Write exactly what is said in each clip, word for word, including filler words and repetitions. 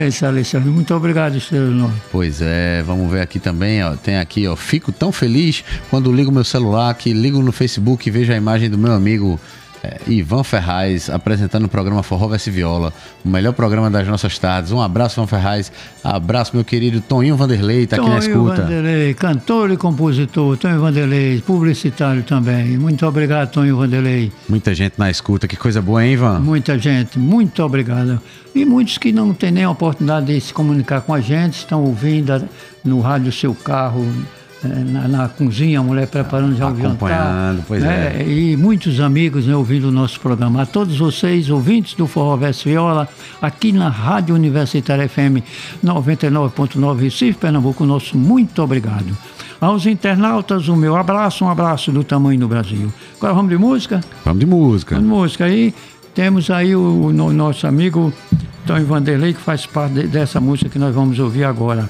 É isso, Alexandre. Muito obrigado, Estrela do Norte. Pois é, vamos ver aqui também, ó. Tem aqui, ó. Fico tão feliz quando ligo meu celular, que ligo no Facebook e vejo a imagem do meu amigo é, Ivan Ferraz apresentando o programa Forró Verso Viola, o melhor programa das nossas tardes. Um abraço, Ivan Ferraz. Abraço, meu querido Toninho Vanderlei, tá aqui na escuta. Toninho Vanderlei, cantor e compositor. Toninho Vanderlei, publicitário também. Muito obrigado, Toninho Vanderlei. Muita gente na escuta, que coisa boa, hein, Ivan? Muita gente, muito obrigado. E muitos que não têm nem a oportunidade de se comunicar com a gente, estão ouvindo no rádio do seu carro, Na, na cozinha, a mulher preparando já o jantar. Acompanhando, pois né? é. E muitos amigos, né, ouvindo o nosso programa. A todos vocês, ouvintes do Forró Verso Viola, aqui na Rádio Universitária F M noventa e nove ponto nove, Recife, Pernambuco, nosso muito obrigado. Aos internautas, o meu abraço, um abraço do tamanho do Brasil. Agora vamos de música? Vamos de música. Vamos de música aí. Temos aí o, o nosso amigo Toninho Vanderlei, que faz parte de, dessa música que nós vamos ouvir agora.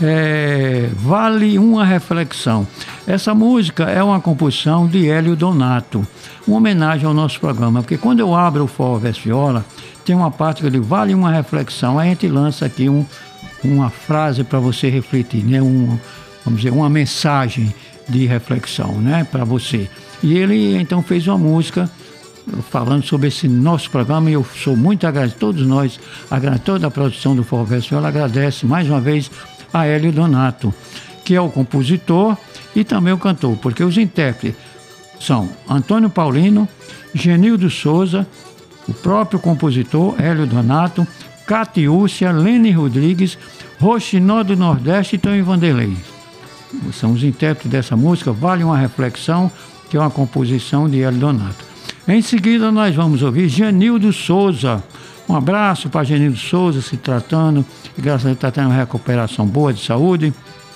É, Vale uma Reflexão. Essa música é uma composição de Hélio Donato, uma homenagem ao nosso programa, porque quando eu abro o Forró Verso Viola, tem uma parte que eu digo, vale uma reflexão. Aí a gente lança aqui um, uma frase para você refletir, né? um, vamos dizer, uma mensagem de reflexão, né? Para você. E ele então fez uma música falando sobre esse nosso programa, e eu sou muito agradecido, todos nós, toda a produção do Forró Verso Viola agradece mais uma vez a Hélio Donato, que é o compositor e também o cantor, porque os intérpretes são Antônio Paulino, Genildo Souza, o próprio compositor Hélio Donato, Catiúcia, Lene Rodrigues, Roxinó do Nordeste e Toninho Vanderlei. São os intérpretes dessa música, Vale uma Reflexão, que é uma composição de Hélio Donato. Em seguida, nós vamos ouvir Genildo Souza. Um abraço para Genildo Souza, se tratando, e graças a Deus está tendo uma recuperação boa de saúde.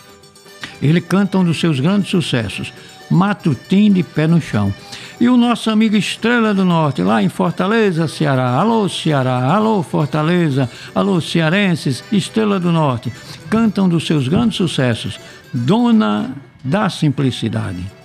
Ele canta um dos seus grandes sucessos, Matutim de Pé no Chão. E o nosso amigo Estrela do Norte, lá em Fortaleza, Ceará. Alô, Ceará, alô, Fortaleza, alô, cearenses, Estrela do Norte, canta um dos seus grandes sucessos, Dona da Simplicidade.